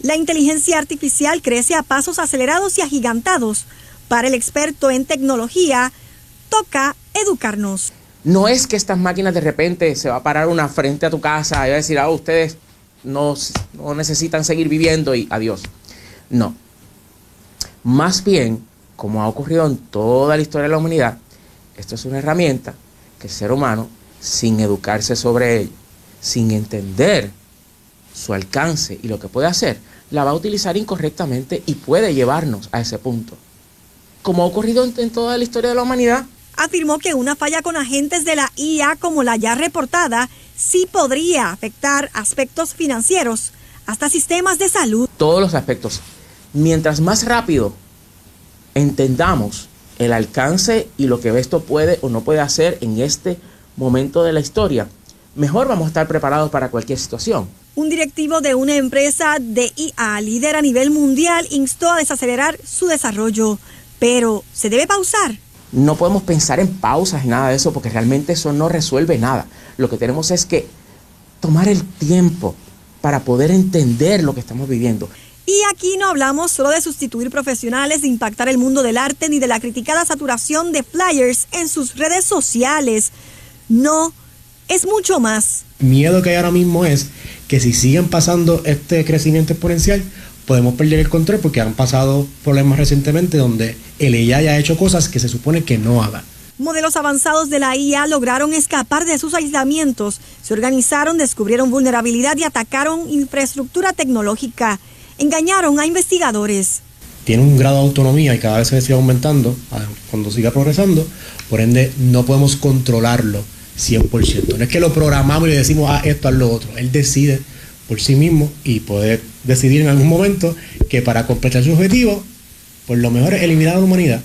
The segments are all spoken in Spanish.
La inteligencia artificial crece a pasos acelerados y agigantados. Para el experto en tecnología, toca educarnos. No es que estas máquinas de repente se va a parar una frente a tu casa y va a decir, ustedes no necesitan seguir viviendo y adiós. No. Más bien, como ha ocurrido en toda la historia de la humanidad, esto es una herramienta que el ser humano, sin educarse sobre ella, sin entender su alcance y lo que puede hacer, la va a utilizar incorrectamente y puede llevarnos a ese punto. Como ha ocurrido en toda la historia de la humanidad. Afirmó que una falla con agentes de la IA como la ya reportada sí podría afectar aspectos financieros, hasta sistemas de salud. Todos los aspectos. Mientras más rápido entendamos el alcance y lo que esto puede o no puede hacer en este momento de la historia, mejor vamos a estar preparados para cualquier situación. Un directivo de una empresa de IA líder a nivel mundial instó a desacelerar su desarrollo, pero ¿se debe pausar? No podemos pensar en pausas y nada de eso porque realmente eso no resuelve nada. Lo que tenemos es que tomar el tiempo para poder entender lo que estamos viviendo. Y aquí no hablamos solo de sustituir profesionales, de impactar el mundo del arte, ni de la criticada saturación de flyers en sus redes sociales. No, es mucho más. Miedo que hay ahora mismo es que si siguen pasando este crecimiento exponencial, podemos perder el control porque han pasado problemas recientemente donde el AI ha hecho cosas que se supone que no haga. Modelos avanzados de la IA lograron escapar de sus aislamientos, se organizaron, descubrieron vulnerabilidad y atacaron infraestructura tecnológica. Engañaron a investigadores. Tiene un grado de autonomía y cada vez se sigue aumentando cuando siga progresando, por ende no podemos controlarlo 100%. No es que lo programamos y le decimos esto, haz lo otro. Él decide por sí mismo y poder decidir en algún momento que para completar su objetivo, pues lo mejor es eliminar a la humanidad.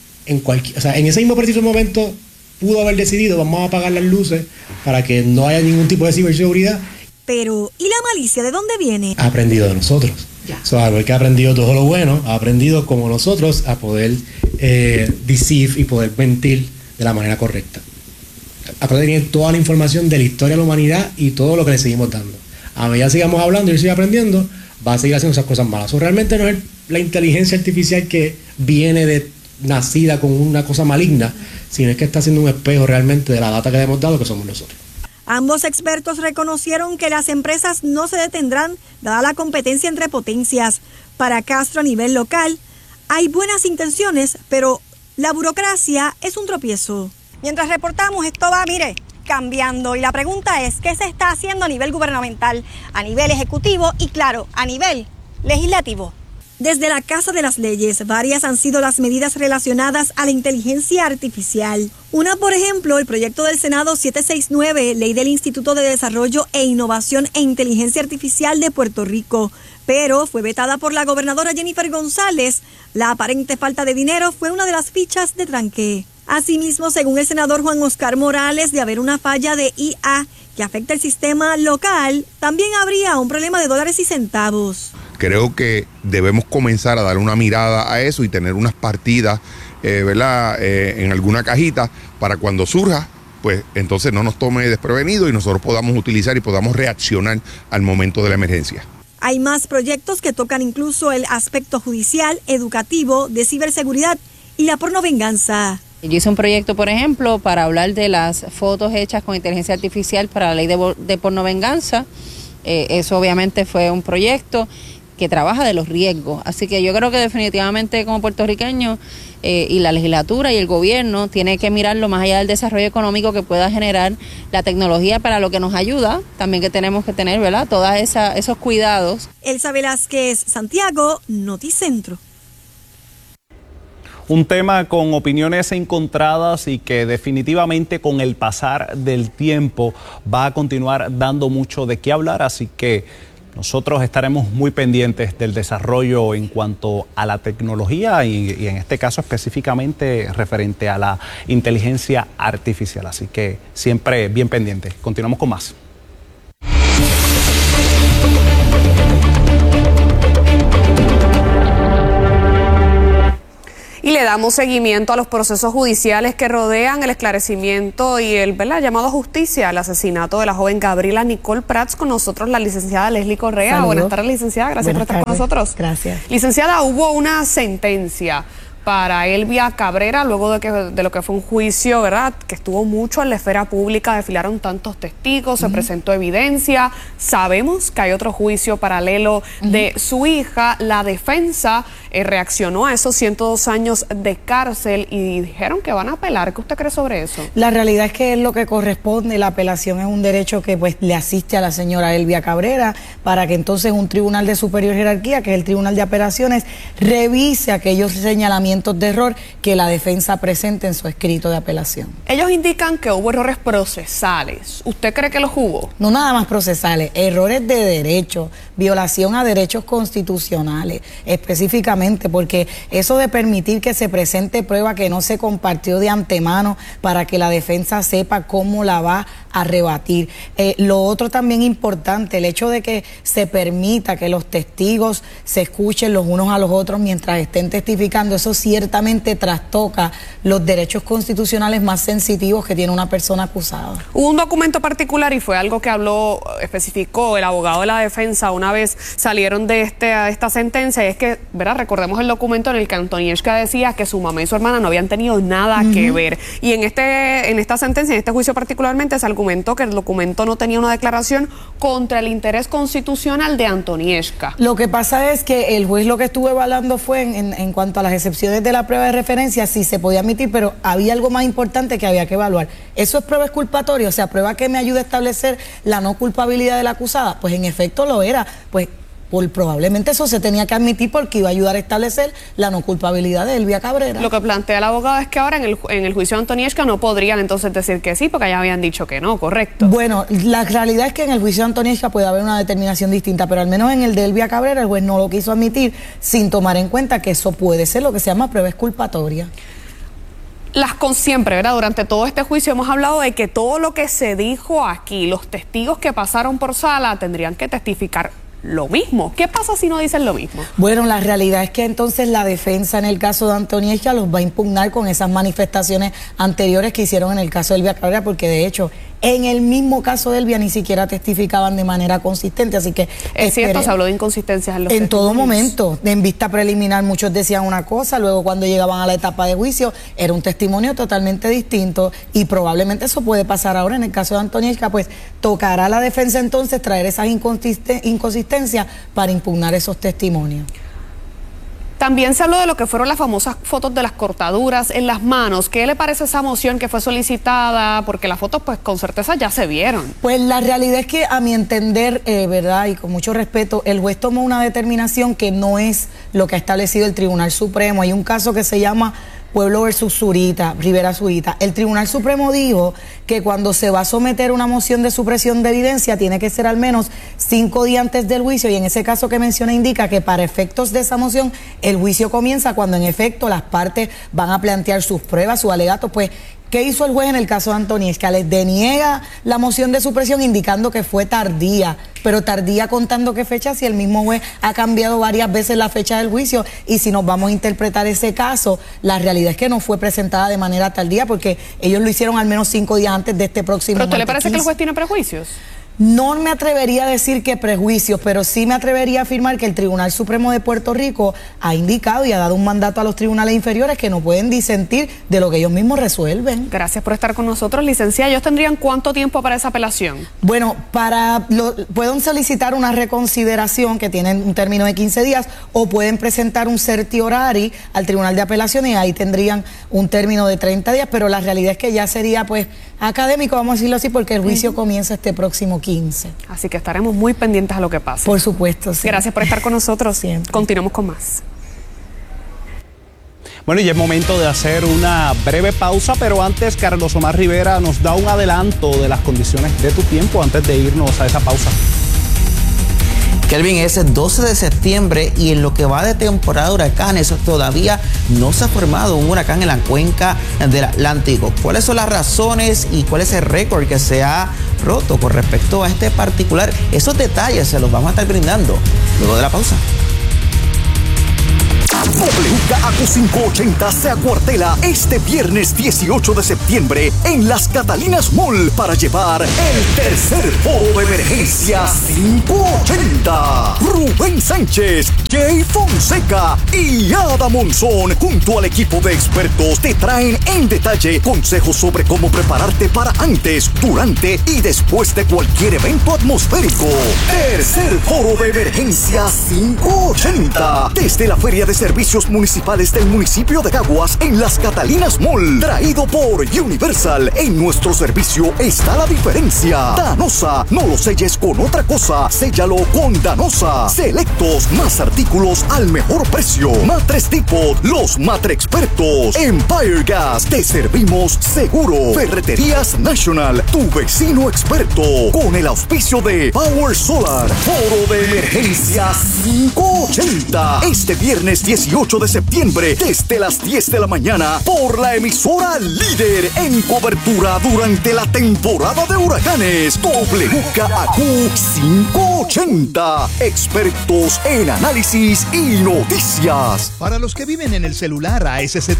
En ese mismo preciso momento pudo haber decidido, vamos a apagar las luces para que no haya ningún tipo de ciberseguridad. Pero, ¿y la malicia de dónde viene? Ha aprendido de nosotros. Algo que ha aprendido todo lo bueno, ha aprendido como nosotros a poder deceive y poder mentir de la manera correcta. Aparte tiene toda la información de la historia de la humanidad y todo lo que le seguimos dando. A medida que sigamos hablando y siga aprendiendo, va a seguir haciendo esas cosas malas. Realmente no es la inteligencia artificial que viene nacida con una cosa maligna, sino es que está siendo un espejo realmente de la data que le hemos dado, que somos nosotros. Ambos expertos reconocieron que las empresas no se detendrán dada la competencia entre potencias. Para Castro a nivel local, hay buenas intenciones, pero la burocracia es un tropiezo. Mientras reportamos, esto va, cambiando. Y la pregunta es, ¿qué se está haciendo a nivel gubernamental, a nivel ejecutivo y, claro, a nivel legislativo? Desde la Casa de las Leyes, varias han sido las medidas relacionadas a la inteligencia artificial. Una, por ejemplo, el proyecto del Senado 769, Ley del Instituto de Desarrollo e Innovación e Inteligencia Artificial de Puerto Rico, pero fue vetada por la gobernadora Jennifer González. La aparente falta de dinero fue una de las fichas de tranque. Asimismo, según el senador Juan Oscar Morales, de haber una falla de IA que afecta el sistema local, también habría un problema de dólares y centavos. Creo que debemos comenzar a dar una mirada a eso y tener unas partidas, en alguna cajita para cuando surja, pues entonces no nos tome desprevenido y nosotros podamos utilizar y podamos reaccionar al momento de la emergencia. Hay más proyectos que tocan incluso el aspecto judicial, educativo, de ciberseguridad y la pornovenganza. Yo hice un proyecto, por ejemplo, para hablar de las fotos hechas con inteligencia artificial para la ley de pornovenganza. Eso obviamente fue un proyecto que trabaja de los riesgos. Así que yo creo que definitivamente como puertorriqueños y la legislatura y el gobierno tiene que mirarlo más allá del desarrollo económico que pueda generar la tecnología para lo que nos ayuda. También que tenemos que tener, ¿verdad?, todos esos cuidados. Elsa Velázquez, Santiago, Noticentro. Un tema con opiniones encontradas y que definitivamente con el pasar del tiempo va a continuar dando mucho de qué hablar, así que nosotros estaremos muy pendientes del desarrollo en cuanto a la tecnología y en este caso específicamente referente a la inteligencia artificial, así que siempre bien pendientes. Continuamos con más. Y le damos damos seguimiento a los procesos judiciales que rodean el esclarecimiento y el llamado a justicia al asesinato de la joven Gabriela Nicole Prats. Con nosotros la licenciada Leslie Correa. Saludos. Buenas tardes, licenciada. Gracias por estar con nosotros. Gracias. Licenciada, hubo una sentencia para Elvia Cabrera luego de lo que fue un juicio, ¿verdad?, que estuvo mucho en la esfera pública, desfilaron tantos testigos, se presentó evidencia. Sabemos que hay otro juicio paralelo de su hija. La defensa reaccionó a esos 102 años de cárcel y dijeron que van a apelar. ¿Qué usted cree sobre eso? La realidad es que es lo que corresponde. La apelación es un derecho que pues le asiste a la señora Elvia Cabrera para que entonces un tribunal de superior jerarquía, que es el Tribunal de Apelaciones, revise aquellos señalamientos de error que la defensa presente en su escrito de apelación. Ellos indican que hubo errores procesales. ¿Usted cree que los hubo? No nada más procesales, errores de derecho, violación a derechos constitucionales, específicamente, porque eso de permitir que se presente prueba que no se compartió de antemano para que la defensa sepa cómo la va a rebatir. Lo otro también importante, el hecho de que se permita que los testigos se escuchen los unos a los otros mientras estén testificando, eso ciertamente trastoca los derechos constitucionales más sensitivos que tiene una persona acusada. Hubo un documento particular y fue algo que especificó el abogado de la defensa una vez salieron de esta sentencia, y es que, ¿verdad?, recordemos el documento en el que Antonieshka decía que su mamá y su hermana no habían tenido nada que ver. Y en esta sentencia, en este juicio particularmente, se argumentó que el documento no tenía una declaración contra el interés constitucional de Antonieshka. Lo que pasa es que el juez lo que estuvo evaluando fue en cuanto a las excepciones de la prueba de referencia, si se podía admitir, pero había algo más importante que había que evaluar. ¿Eso es prueba exculpatoria? O sea, prueba que me ayude a establecer la no culpabilidad de la acusada. Pues en efecto lo era. Pues probablemente eso se tenía que admitir porque iba a ayudar a establecer la no culpabilidad de Elvia Cabrera. Lo que plantea el abogado es que ahora en el juicio de Antonieshka no podrían entonces decir que sí, porque ya habían dicho que no, ¿correcto? Bueno, la realidad es que en el juicio de Antonieshka puede haber una determinación distinta, pero al menos en el de Elvia Cabrera el juez no lo quiso admitir sin tomar en cuenta que eso puede ser lo que se llama prueba exculpatoria. Siempre, ¿verdad? Durante todo este juicio hemos hablado de que todo lo que se dijo aquí, los testigos que pasaron por sala tendrían que testificar lo mismo. ¿Qué pasa si no dicen lo mismo? Bueno, la realidad es que entonces la defensa en el caso de Antonieshka los va a impugnar con esas manifestaciones anteriores que hicieron en el caso de Elvia Cabrera, porque de hecho en el mismo caso de Elvia ni siquiera testificaban de manera consistente, así que es cierto, se habló de inconsistencias en todo momento. En vista preliminar muchos decían una cosa, luego cuando llegaban a la etapa de juicio era un testimonio totalmente distinto, y probablemente eso puede pasar ahora en el caso de Antonieshka. Pues tocará a la defensa entonces traer esas inconsistencias para impugnar esos testimonios. También se habló de lo que fueron las famosas fotos de las cortaduras en las manos. ¿Qué le parece esa moción que fue solicitada? Porque las fotos, pues, con certeza ya se vieron. Pues la realidad es que, a mi entender, verdad, y con mucho respeto, el juez tomó una determinación que no es lo que ha establecido el Tribunal Supremo. Hay un caso que se llama Pueblo versus Zurita, Rivera Zurita. El Tribunal Supremo dijo que cuando se va a someter una moción de supresión de evidencia tiene que ser al menos 5 días antes del juicio, y en ese caso que menciona indica que para efectos de esa moción el juicio comienza cuando en efecto las partes van a plantear sus pruebas, sus alegatos. Pues, ¿qué hizo el juez en el caso de Antonieshka? Les deniega la moción de supresión indicando que fue tardía, pero tardía contando qué fecha, si el mismo juez ha cambiado varias veces la fecha del juicio. Y si nos vamos a interpretar ese caso, la realidad es que no fue presentada de manera tardía porque ellos lo hicieron al menos 5 días antes de este próximo. ¿Pero a usted le parece que el juez tiene prejuicios? No me atrevería a decir que prejuicios, pero sí me atrevería a afirmar que el Tribunal Supremo de Puerto Rico ha indicado y ha dado un mandato a los tribunales inferiores que no pueden disentir de lo que ellos mismos resuelven. Gracias por estar con nosotros, licenciada. ¿Ellos tendrían cuánto tiempo para esa apelación? Bueno, pueden solicitar una reconsideración que tienen un término de 15 días, o pueden presentar un certiorari al Tribunal de Apelaciones y ahí tendrían un término de 30 días, pero la realidad es que ya sería pues académico, vamos a decirlo así, porque el juicio comienza este próximo 15. Así que estaremos muy pendientes a lo que pase. Por supuesto, sí. Gracias por estar con nosotros. Siempre. Continuamos con más. Bueno, y es momento de hacer una breve pausa, pero antes Carlos Omar Rivera nos da un adelanto de las condiciones de tu tiempo antes de irnos a esa pausa. Kelvin, es el 12 de septiembre y en lo que va de temporada de huracanes todavía no se ha formado un huracán en la cuenca del Atlántico. ¿Cuáles son las razones y cuál es el récord que se ha roto con respecto a este particular? Esos detalles se los vamos a estar brindando luego de la pausa. WKAQ 580 se acuartela este viernes 18 de septiembre en Las Catalinas Mall para llevar el tercer foro de emergencia 580. Rubén Sánchez, Jay Fonseca y Ada Monzón junto al equipo de expertos te traen en detalle consejos sobre cómo prepararte para antes, durante y después de cualquier evento atmosférico. Tercer foro de emergencia 580 desde la Feria de Servicios Municipales del municipio de Caguas en Las Catalinas Mall, traído por Universal. En nuestro servicio está la diferencia. Danosa, no lo selles con otra cosa, séllalo con Danosa. Selectos, más artículos al mejor precio. Matres Depot, los matre expertos. Empire Gas, te servimos seguro. Ferreterías National, tu vecino experto. Con el auspicio de Power Solar. Foro de emergencia 580 este viernes 18 de septiembre desde las 10 de la mañana por la emisora líder en cobertura durante la temporada de huracanes. WKAQ 580, expertos en análisis y noticias. Para los que viven en el celular ASC